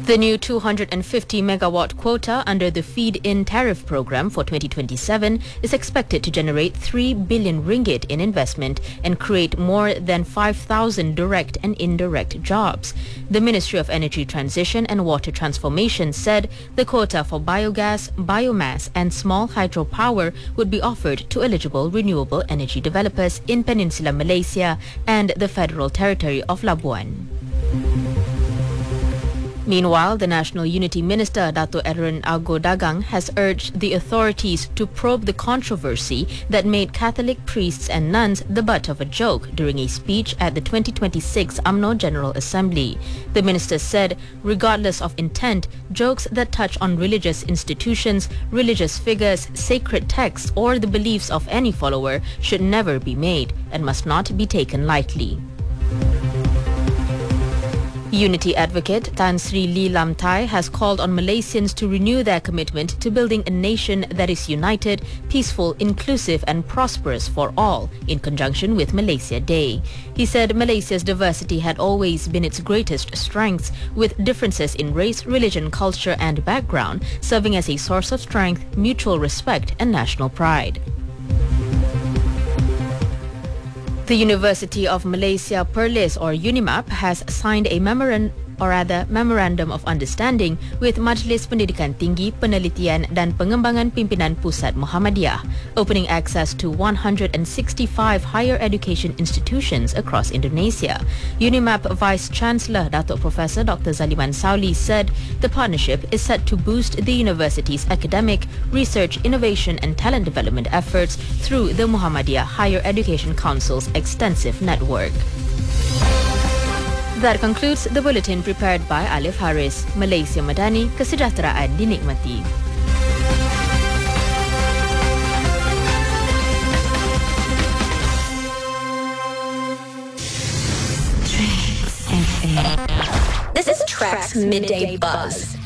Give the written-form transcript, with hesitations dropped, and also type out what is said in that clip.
The new 250 megawatt quota under the feed-in tariff program for 2027 is expected to generate 3 billion ringgit in investment and create more than 5,000 direct and indirect jobs. The Ministry of Energy Transition and Water Transformation said the quota for biogas, biomass and small hydropower would be offered to eligible renewable energy developers in Peninsular Malaysia and the Federal Territory of Labuan. Meanwhile, the National Unity Minister Dato Aaron Argo Dagang has urged the authorities to probe the controversy that made Catholic priests and nuns the butt of a joke during a speech at the 2026 UMNO General Assembly. The minister said, regardless of intent, jokes that touch on religious institutions, religious figures, sacred texts or the beliefs of any follower should never be made and must not be taken lightly. Unity advocate Tan Sri Lee Lam Thai has called on Malaysians to renew their commitment to building a nation that is united, peaceful, inclusive and prosperous for all, in conjunction with Malaysia Day. He said Malaysia's diversity had always been its greatest strengths, with differences in race, religion, culture and background serving as a source of strength, mutual respect and national pride. The University of Malaysia Perlis or UNIMAP has signed a Memorandum of Understanding with Majlis Pendidikan Tinggi, Penelitian dan Pengembangan Pimpinan Pusat Muhammadiyah, opening access to 165 higher education institutions across Indonesia. UNIMAP Vice Chancellor Datuk Professor Dr. Zaliman Sauli said the partnership is set to boost the university's academic, research, innovation and talent development efforts through the Muhammadiyah Higher Education Council's extensive network. That concludes the bulletin prepared by Alif Haris. Malaysia Madani, kesejahteraan dinikmati. This is Trax Midday Buzz.